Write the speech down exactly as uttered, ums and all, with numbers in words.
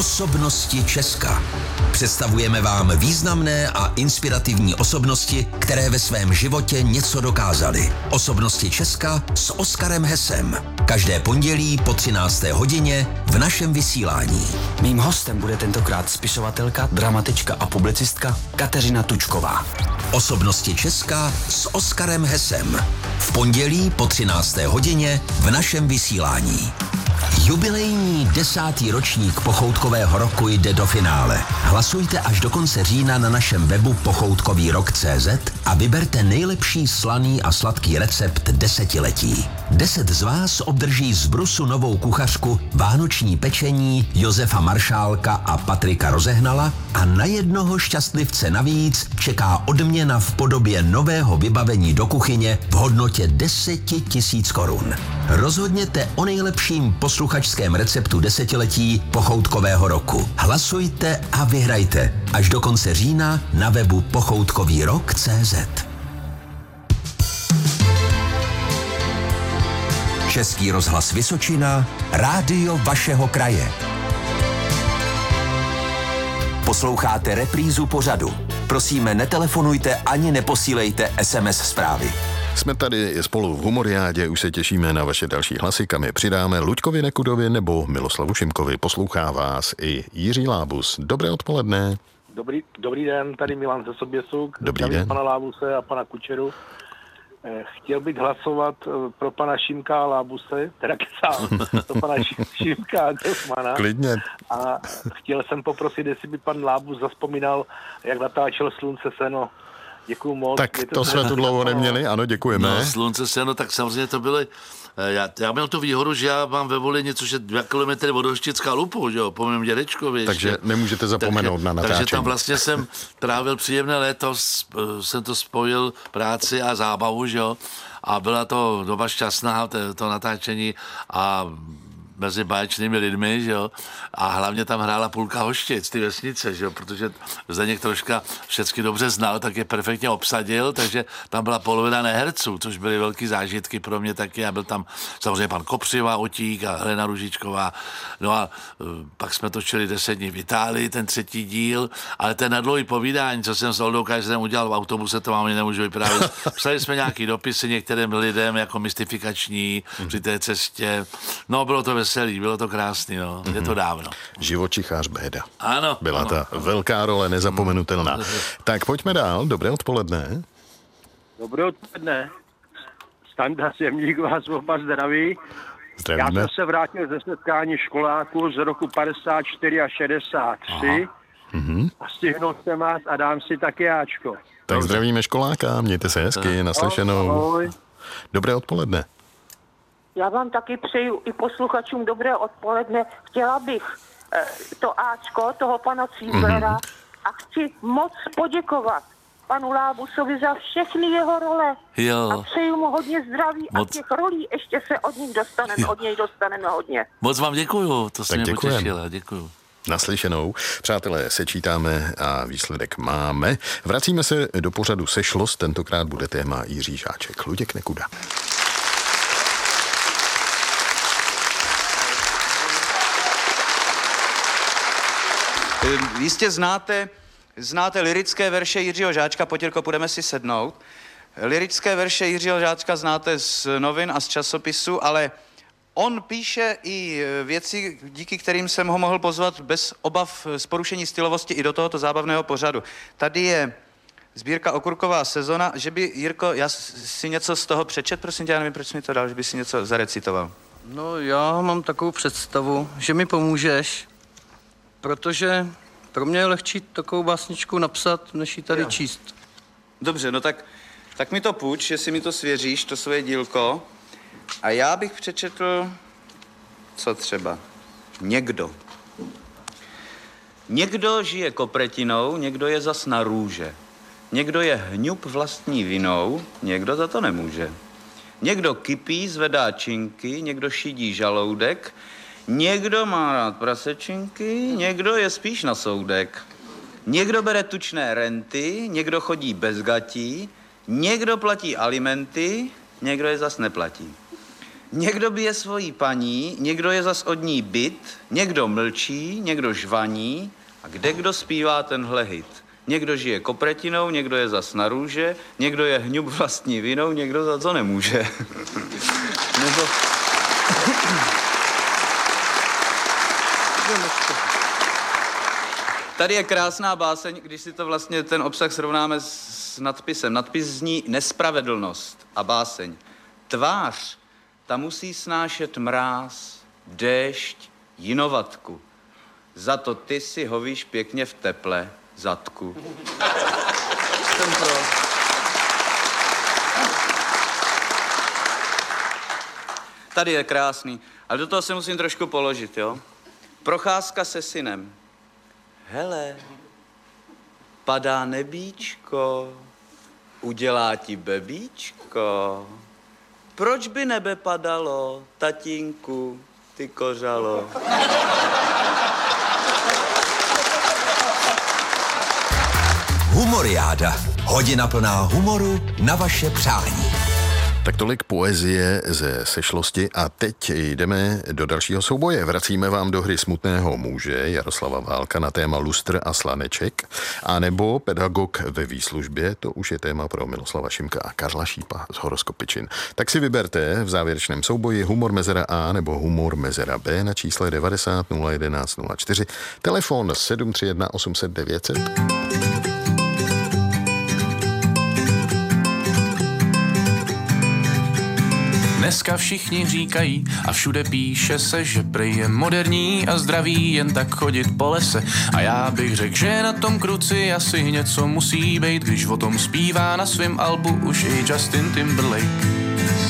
Osobnosti Česka. Představujeme vám významné a inspirativní osobnosti, které ve svém životě něco dokázaly. Osobnosti Česka s Oskarem Hesem. Každé pondělí po třinácté hodině v našem vysílání. Mým hostem bude tentokrát spisovatelka, dramatička a publicistka Kateřina Tučková. Osobnosti Česka s Oskarem Hesem. V pondělí po třinácté hodině v našem vysílání. Jubilejní desátý ročník Pochoutkového roku jde do finále. Hlasujte až do konce října na našem webu pochoutkový rok tečka cé zet a vyberte nejlepší slaný a sladký recept desetiletí. Deset z vás obdrží z Brusu novou kuchařku, vánoční pečení Josefa Maršálka a Patrika Rozehnala a na jednoho šťastlivce navíc čeká odměna v podobě nového vybavení do kuchyně v hodnotě deset tisíc korun. Rozhodněte o nejlepším posluchačském receptu desetiletí Pochoutkového roku. Hlasujte a vyhrajte až do konce října na webu pochoutkový rok tečka cé zet. Český rozhlas Vysočina, rádio vašeho kraje. Posloucháte reprízu pořadu. Prosíme, netelefonujte ani neposílejte es em es zprávy. Jsme tady spolu v Humoriádě, už se těšíme na vaše další hlasy, kam je přidáme Luďkovi Nekudovi nebo Miloslavu Šimkovi. Poslouchá vás i Jiří Lábus. Dobré odpoledne. Dobrý, dobrý den, tady Milan ze Soběsuk. Dobrý den. Pana Lábuse a pana Kučeru. Chtěl bych hlasovat pro pana Šimka a Lábuse, teda kecám, pro pana Šimka a Kelsmana. Klidně. A chtěl jsem poprosit, jestli by pan Lábus zazpomínal, jak natáčel Slunce seno. Děkuju moc. Tak to, to jsme tu dlouho neměli, ano, děkujeme. No, Slunce seno, tak samozřejmě to byly... Já, já měl tu výhodu, že já mám ve Voli což je dva kilometry od Hoštická Lupu, že jo, po mém dědečkovi. Takže ještě. nemůžete zapomenout takže, na natáčení. Takže tam vlastně jsem trávil příjemné léto, jsem to spojil práci a zábavu, že jo, a byla to doba šťastná, to, to natáčení a mezi báječnými lidmi, že jo, a hlavně tam hrála půlka Hoštic, ty vesnice, že jo, protože Zdeněk troška všechny dobře znal, tak je perfektně obsadil, takže tam byla polovina neherců, což byly velký zážitky pro mě taky, a byl tam samozřejmě pan Kopřiva, Otík a Helena Ružičková, no a uh, pak jsme točili deset dní v Itálii, ten třetí díl, ale ten nadlouhý povídání, co jsem s Oldou Kajzerem udělal v autobuse, to vám nemůžu vyprávět. Psali jsme nějaký dopisy některým lidem jako mystifikační při té cestě, no bylo to veselý, bylo to krásný, no. Je to dávno. Živočichář Béda. Ano. Byla ano, ta ano. velká role, nezapomenutelná. Tak pojďme dál, dobré odpoledne. Dobré odpoledne. Standa Semník vás oba zdraví. Zdravíme. Já jsem se vrátil ze setkání školáků z roku padesát čtyři a šedesát tři. Mhm. A stihnul jsem vás a dám si taky jáčko. Tak zdravíme školáka, mějte se hezky, naslyšenou. Ahoj. Dobré odpoledne. Já vám taky přeju i posluchačům dobré odpoledne. Chtěla bych eh, to áčko toho pana Cíblera mm-hmm. a chci moc poděkovat panu Lábusovi za všechny jeho role. Jo. A přeju mu hodně zdraví Moc. a těch rolí ještě se od nich dostaneme, od něj dostaneme hodně. Moc vám děkuju, to se Tak mě děkujem. potěšila, děkuju. Naslyšenou. Přátelé, sečítáme a výsledek máme. Vracíme se do pořadu Sešlost, tentokrát bude téma Jiří Žáček. Luděk Nekuda. Jistě znáte, znáte lyrické verše Jiřího Žáčka, Potěrko, půjdeme si sednout. Lyrické verše Jiřího Žáčka znáte z novin a z časopisu, ale on píše i věci, díky kterým jsem ho mohl pozvat bez obav z porušení stylovosti i do tohoto zábavného pořadu. Tady je sbírka Okurková sezona, že by, Jirko, já si něco z toho přečet, prosím tě, já nevím, proč mi to dal, že by si něco zarecitoval. No, já mám takovou představu, že mi pomůžeš, protože pro mě je lehčí takovou básničku napsat, než ji tady Jo. číst. Dobře, no tak, tak mi to půjč, jestli mi to svěříš, to svoje dílko. A já bych přečetl, co třeba, někdo. Někdo žije kopretinou, někdo je zas na růže. Někdo je hňup vlastní vinou, někdo za to nemůže. Někdo kypí, zvedá činky, někdo šidí žaloudek, někdo má rád prasečinky, někdo je spíš na soudek. Někdo bere tučné renty, někdo chodí bez gatí, někdo platí alimenty, někdo je zas neplatí. Někdo bije svojí paní, někdo je zas od ní bit, někdo mlčí, někdo žvaní a kde kdo zpívá tenhle hit. Někdo žije kopretinou, někdo je zas na růže, někdo je hňub vlastní vinou, někdo za to nemůže. Nebo... Tady je krásná báseň, když si to vlastně ten obsah srovnáme s nadpisem. Nadpis zní nespravedlnost a báseň. Tvář, ta musí snášet mráz, déšť, jinovatku. Za to ty si hovíš pěkně v teple, zadku. Jsem pro. Tady je krásný, ale do toho se musím trošku položit, jo? Procházka se synem. Hele, padá nebíčko, udělá ti bebíčko. Proč by nebe padalo, tatínku, ty kořalo? Humoriáda. Hodina plná humoru na vaše přání. Tak tolik poezie ze sešlosti a teď jdeme do dalšího souboje. Vracíme vám do hry Smutného muže Jaroslava Válka na téma lustr a slaneček, anebo Pedagog ve výslužbě, to už je téma pro Miloslava Šimka a Karla Šípa z Horoskopičin. Tak si vyberte v závěrečném souboji humor mezera A nebo humor mezera B na čísle devadesát nula jedenáct nula čtyři, telefon sedm tři jedna osm set devět set. Dneska všichni říkají a všude píše se, že prej je moderní a zdravý jen tak chodit po lese. A já bych řekl, že na tom kruci asi něco musí být, když o tom zpívá na svém albu už i Justin Timberlake.